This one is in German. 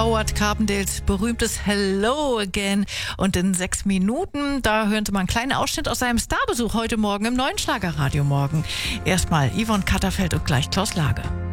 Howard Carpendales berühmtes Hello Again. Und in 6 Minuten, da hören Sie mal einen kleinen Ausschnitt aus seinem Starbesuch heute Morgen im neuen Schlagerradio morgen. Erstmal Yvonne Katterfeld und gleich Klaus Lage.